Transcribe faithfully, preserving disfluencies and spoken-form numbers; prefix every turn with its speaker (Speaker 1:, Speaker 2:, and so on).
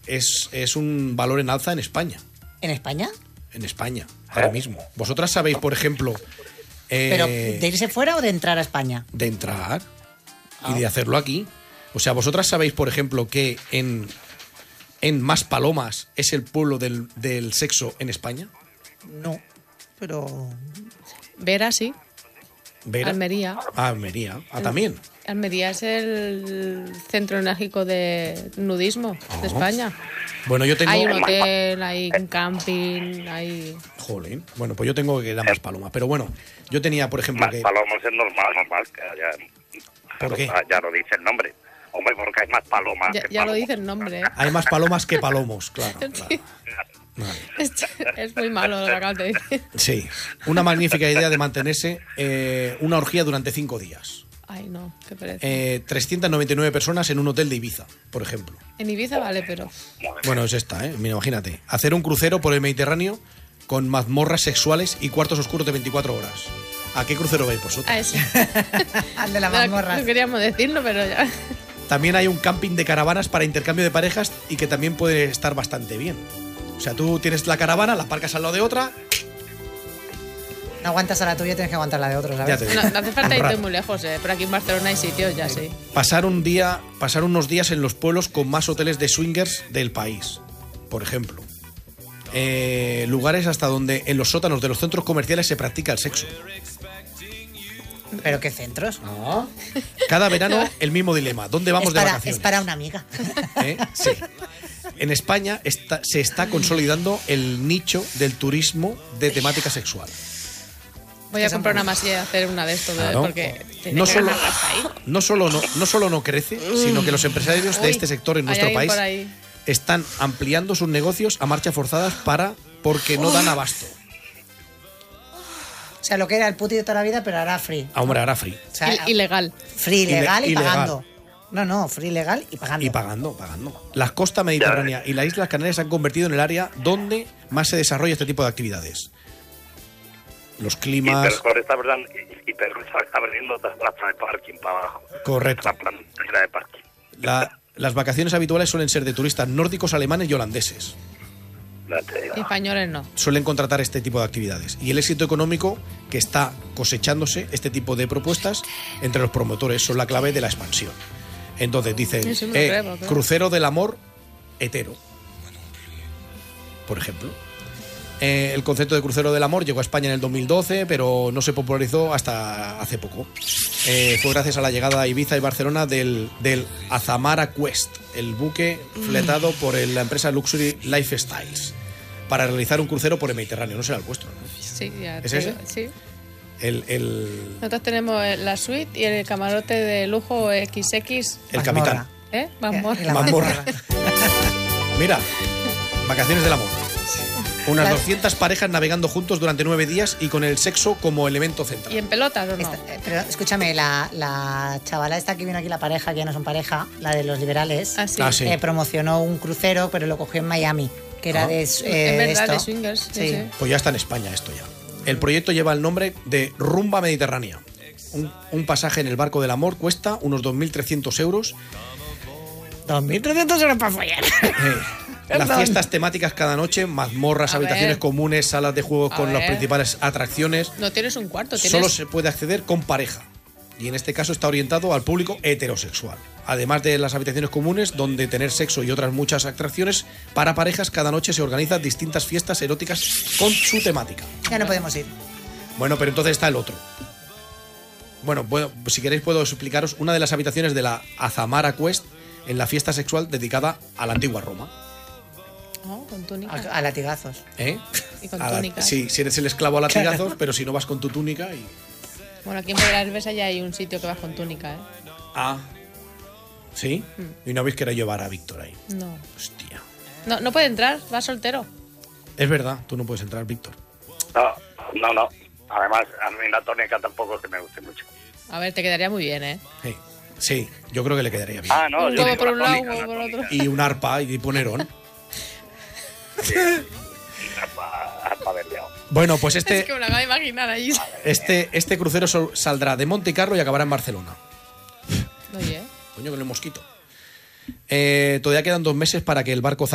Speaker 1: es, es un valor en alza en España.
Speaker 2: ¿En España?
Speaker 1: En España, ahora mismo. Vosotras sabéis, por ejemplo... Eh,
Speaker 2: ¿Pero de irse fuera o de entrar a España?
Speaker 1: De entrar ah. y de hacerlo aquí. O sea, vosotras sabéis, por ejemplo, que en, en Maspalomas es el pueblo del, del sexo en España.
Speaker 2: No, pero...
Speaker 3: Vera, sí.
Speaker 1: Vera.
Speaker 3: Almería.
Speaker 1: Ah, Almería. Ah, también.
Speaker 3: Almería es el centro enérgico de nudismo oh. de España.
Speaker 1: Bueno, yo tengo...
Speaker 3: Hay un hotel, hay un camping, hay...
Speaker 1: Jolín. Bueno, pues yo tengo que ir a Maspalomas. Pero bueno, yo tenía, por ejemplo...
Speaker 4: Maspalomas que... es normal, normal. Que haya...
Speaker 1: ¿Por qué?
Speaker 4: Ya lo dice el nombre. Hombre, porque hay más palomas.
Speaker 3: Ya,
Speaker 4: que
Speaker 3: ya
Speaker 4: palomas.
Speaker 3: lo dice el nombre, ¿eh?
Speaker 1: Hay más palomas que palomos, claro. claro.
Speaker 3: Sí.
Speaker 1: Vale.
Speaker 3: Es, es muy malo lo que acabas de decir.
Speaker 1: Sí. Una magnífica idea de mantenerse eh, una orgía durante cinco días.
Speaker 3: Ay, no, qué pereza.
Speaker 1: Eh, trescientas noventa y nueve personas en un hotel de Ibiza, por ejemplo.
Speaker 3: En Ibiza vale, pero...
Speaker 1: Bueno, es esta, ¿eh? Mira, imagínate. Hacer un crucero por el Mediterráneo con mazmorras sexuales y cuartos oscuros de veinticuatro horas. ¿A qué crucero vais vosotros?
Speaker 3: A ese.
Speaker 2: Al de la mazmorra.
Speaker 3: No queríamos decirlo, pero ya...
Speaker 1: También hay un camping de caravanas para intercambio de parejas y que también puede estar bastante bien. O sea, tú tienes la caravana, la aparcas al lado de otra...
Speaker 2: No aguantas a la tuya, tienes que aguantar la de otros, ¿sabes?
Speaker 3: No, no hace falta irte muy lejos, ¿eh? Pero aquí en Barcelona hay sitios, ya sí.
Speaker 1: Pasar un día, pasar unos días en los pueblos con más hoteles de swingers del país, por ejemplo. Eh, lugares hasta donde en los sótanos de los centros comerciales se practica el sexo.
Speaker 2: ¿Pero qué centros?
Speaker 1: ¿Ah? Cada verano el mismo dilema. ¿Dónde vamos
Speaker 2: es para,
Speaker 1: de vacaciones?
Speaker 2: Es para una amiga.
Speaker 1: ¿Eh? Sí. En España está, se está consolidando el nicho del turismo de temática sexual.
Speaker 3: Voy a comprar una masilla y hacer una de estos,
Speaker 1: Claro.
Speaker 3: porque
Speaker 1: No
Speaker 3: que
Speaker 1: solo,
Speaker 3: ahí.
Speaker 1: no, solo no, no solo no crece, sino que los empresarios
Speaker 3: Uy,
Speaker 1: de este sector en nuestro
Speaker 3: hay
Speaker 1: país
Speaker 3: por ahí.
Speaker 1: están ampliando sus negocios a marcha forzadas para porque no dan abasto.
Speaker 2: O sea, lo que era el puti de toda la vida, pero ahora free.
Speaker 1: Ah, hombre, ahora free.
Speaker 2: O sea,
Speaker 3: I- ilegal.
Speaker 2: Free, legal y
Speaker 1: Ilegal.
Speaker 2: pagando. No, no, free, legal y pagando.
Speaker 1: Y pagando, pagando. La costa mediterránea y las Islas Canarias se han convertido en el área donde más se desarrolla este tipo de actividades. Los climas...
Speaker 4: Hipercore está, ¿verdad? Hipercore está abriendo otra plaza de parking para abajo.
Speaker 1: Correcto.
Speaker 4: La plantilla de parking.
Speaker 1: La- las vacaciones habituales suelen ser de turistas nórdicos, alemanes y holandeses.
Speaker 3: Y españoles no.
Speaker 1: Suelen contratar este tipo de actividades. Y el éxito económico que está cosechándose este tipo de propuestas entre los promotores son la clave de la expansión. Entonces dicen,
Speaker 3: Sí, sí, me lo
Speaker 1: eh,
Speaker 3: creo, claro.
Speaker 1: crucero del amor hetero, por ejemplo. Eh, el concepto de crucero del amor llegó a España en el dos mil doce, pero no se popularizó hasta hace poco. Eh, fue gracias a la llegada a Ibiza y Barcelona del, del Azamara Quest, el buque fletado por el- la empresa Luxury Lifestyles, para realizar un crucero por el Mediterráneo. No será el vuestro, ¿no?
Speaker 3: Sí, ya
Speaker 1: ¿Es
Speaker 3: te
Speaker 1: ese?
Speaker 3: digo, sí.
Speaker 1: El, el,
Speaker 3: Nosotros tenemos la suite y el camarote de lujo equis equis.
Speaker 1: el
Speaker 2: Mazmorra.
Speaker 1: capitán.
Speaker 3: ¿Eh? Vamos.
Speaker 2: Y la
Speaker 1: Mazmorra. Mira, vacaciones del amor. Unas
Speaker 2: La-
Speaker 1: doscientas parejas navegando juntos durante nueve días y con el sexo como elemento central.
Speaker 3: ¿Y en pelotas o no?
Speaker 2: Esta- eh, pero escúchame, la, la chavala esta que vino aquí, la pareja, que ya no son pareja, la de los liberales,
Speaker 3: Ah, sí.
Speaker 1: Ah, sí.
Speaker 2: eh, promocionó un crucero, pero lo cogió en Miami, que era
Speaker 1: Ah.
Speaker 2: de, eh,
Speaker 3: es
Speaker 2: de
Speaker 3: verdad,
Speaker 2: esto.
Speaker 3: de swingers. Sí,
Speaker 2: Sí.
Speaker 3: sí.
Speaker 1: Pues ya está en España esto ya. El proyecto lleva el nombre de Rumba Mediterránea. Un, un pasaje en el barco del amor cuesta unos dos mil trescientos euros.
Speaker 2: dos mil trescientos euros para follar.
Speaker 1: Eh, las
Speaker 2: Perdón.
Speaker 1: fiestas temáticas cada noche, mazmorras,
Speaker 3: A
Speaker 1: habitaciones
Speaker 3: ver.
Speaker 1: comunes, salas de juegos
Speaker 3: A
Speaker 1: con las
Speaker 3: ver.
Speaker 1: principales atracciones.
Speaker 3: No tienes un cuarto, tienes...
Speaker 1: Solo se puede acceder con pareja. Y en este caso está orientado al público heterosexual. Además de las habitaciones comunes, donde tener sexo y otras muchas atracciones, para parejas cada noche se organizan distintas fiestas eróticas con su temática.
Speaker 2: Ya no podemos ir.
Speaker 1: Bueno, pero entonces está el otro. Bueno, bueno, si queréis puedo explicaros una de las habitaciones de la Azamara Quest en la fiesta sexual dedicada a la antigua Roma.
Speaker 3: Oh, con túnica.
Speaker 2: A, a latigazos.
Speaker 1: ¿Eh?
Speaker 3: Y con
Speaker 1: A la-
Speaker 3: túnica.
Speaker 1: sí, si eres el esclavo a latigazos, pero si no vas con tu túnica y...
Speaker 3: Bueno, aquí en Pedralbes ya hay un sitio que vas con túnica, ¿eh?
Speaker 1: Ah, ¿sí?
Speaker 3: Mm.
Speaker 1: Y no habéis querido llevar a Víctor ahí.
Speaker 3: No.
Speaker 1: Hostia.
Speaker 3: No, no puede entrar, va soltero.
Speaker 1: Es verdad, tú no puedes entrar, Víctor.
Speaker 4: No, no, no. Además, a mí la tónica tampoco es que me guste mucho.
Speaker 3: A ver, te quedaría muy bien, ¿eh?
Speaker 1: Sí, sí, yo creo que le quedaría bien.
Speaker 4: Ah, no,
Speaker 3: Un
Speaker 4: yo
Speaker 3: huevo
Speaker 4: digo
Speaker 3: por
Speaker 4: la
Speaker 3: un lado,
Speaker 4: tónica,
Speaker 3: un huevo
Speaker 4: la
Speaker 3: por otro.
Speaker 4: tónica.
Speaker 1: Y un arpa y ponerón.
Speaker 4: Arpa, arpa verdeado.
Speaker 1: Bueno, pues
Speaker 3: Es que
Speaker 1: este,
Speaker 3: me lo acabo de imaginar allí.
Speaker 1: este, este crucero sol- saldrá de Montecarlo y acabará en Barcelona.
Speaker 3: Oye,
Speaker 1: Coño, que no es mosquito. Eh, todavía quedan dos meses para que el barco